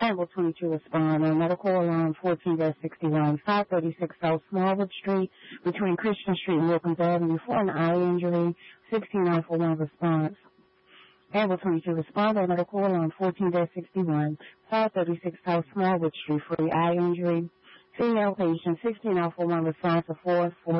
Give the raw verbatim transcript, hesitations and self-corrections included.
Able twenty-two respond on medical alarm fourteen sixty-one, five thirty-six South Smallwood Street between Christian Street and Wilkins Avenue for an eye injury. sixteen nine four one response. Able twenty-two respond on medical alarm fourteen sixty-one, five thirty-six South Smallwood Street for the eye injury. Female patient sixteen nine four one response to four four